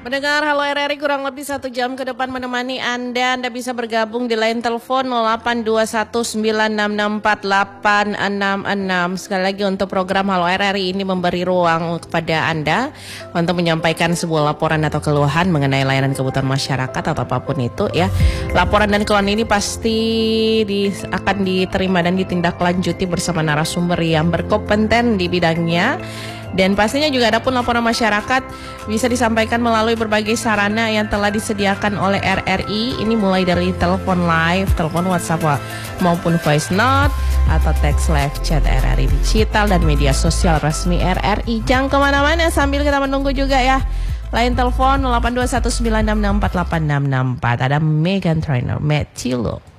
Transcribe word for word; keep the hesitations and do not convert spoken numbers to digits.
Pendengar Halo R R I, kurang lebih satu jam ke depan menemani Anda. Anda bisa bergabung di line telepon nol delapan dua satu sembilan enam enam empat delapan enam enam. Sekali lagi, untuk program Halo R R I ini memberi ruang kepada Anda untuk menyampaikan sebuah laporan atau keluhan mengenai layanan kebutuhan masyarakat atau apapun itu ya. Laporan dan keluhan ini pasti di, akan diterima dan ditindaklanjuti bersama narasumber yang berkompeten di bidangnya. Dan pastinya juga ada pun laporan masyarakat bisa disampaikan melalui berbagai sarana yang telah disediakan oleh R R I. Ini mulai dari telepon live, telepon WhatsApp maupun voice note atau text live chat R R I digital dan media sosial resmi R R I. Jangan kemana-mana sambil kita menunggu juga ya. Line telepon nol delapan dua satu sembilan enam enam empat delapan enam enam empat. Ada Meghan Trainor, Matt Chilo.